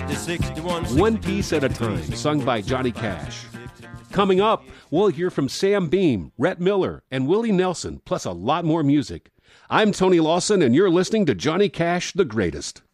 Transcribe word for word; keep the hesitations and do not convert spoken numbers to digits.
sixty, sixty-one, One Piece at a Time, sung by Johnny Cash. Coming up, we'll hear from Sam Beam, Rhett Miller, and Willie Nelson, plus a lot more music. I'm Tony Lawson, and you're listening to Johnny Cash, the Greatest.